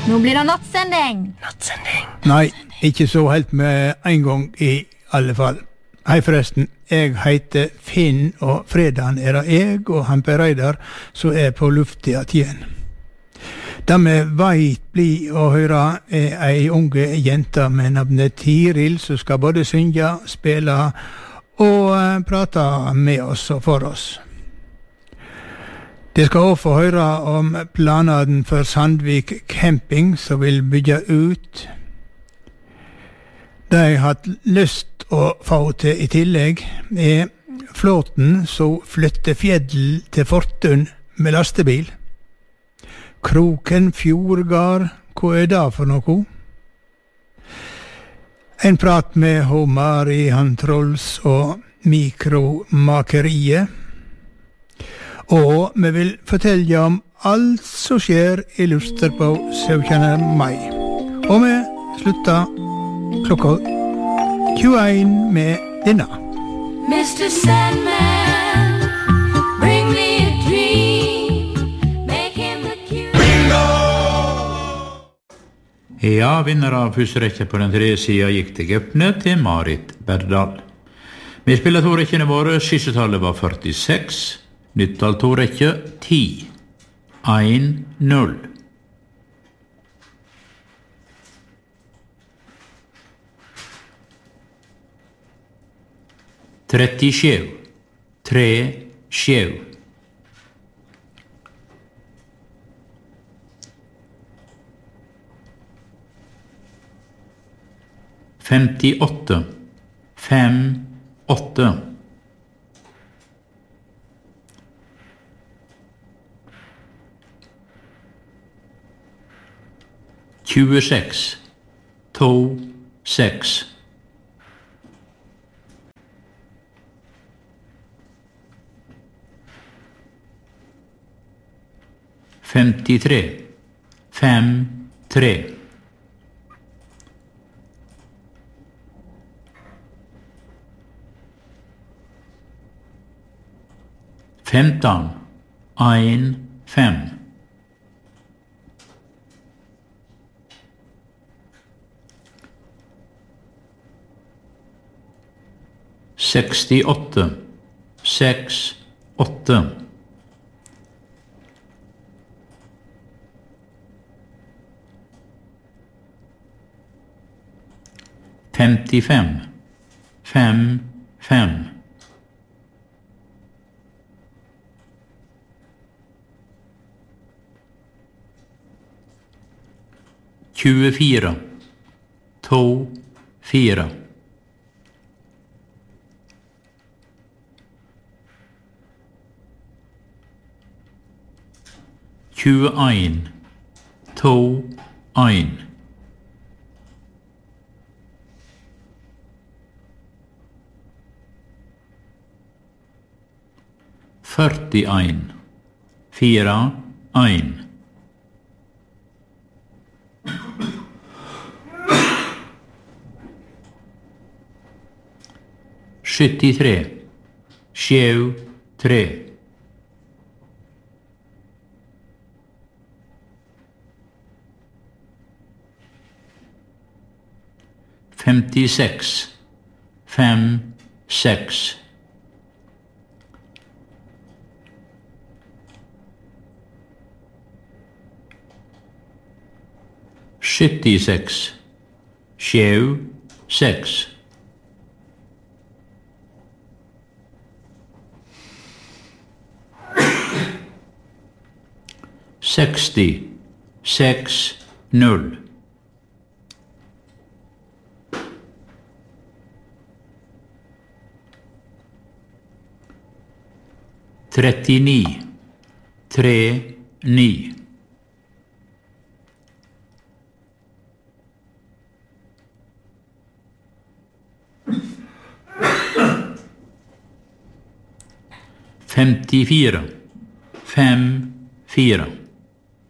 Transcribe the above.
Nå blir det nattsending. Nei, ikke så helt med en gang i alle fall. Hei forresten, jeg heter Finn, og fredagen det jeg og han Per Reidar som på lufta igjen. Det vi veit bli å høre ei unge jente med navnet Tiril som skal både synge, spille og prate med oss og for oss. De skal også få høre om planene for Sandvik Camping som vil bygge ut. Det jeg har hatt lyst å få til i tillegg flåten som flytter fjell til Fortun med lastebil. Kroken Fjordgard, hva det for noe? En prat med Mari Hantrols og Mikromakeriet. Og vi vil fortelle om alt som skjer i Luster på 17. mai. Og vi slutter klokka 21 med denne. Mr. Sandman, bring me a dream, make him the cute. Bingo! Ja, vinner av første på den tredje siden gikk til Gøpne til Marit Berdal. Vi spiller to rekkene våre, siste tallet var 46, nyttall to rekke 10, 1-0. Tretti skjev, 3 skjev. 58, 5, 8. 26, 2, 6. 53, 5, 3. 15, 1, 5. 68, 6, 8. 55, 5, 5. 24, 2, 4. 21, 2, 1. 41, 4, 1. 73, 7, 3. 56, 5, 6. 76, 7, 6. 60, 6, 0. 39, 3, 9. 54, 5, 4.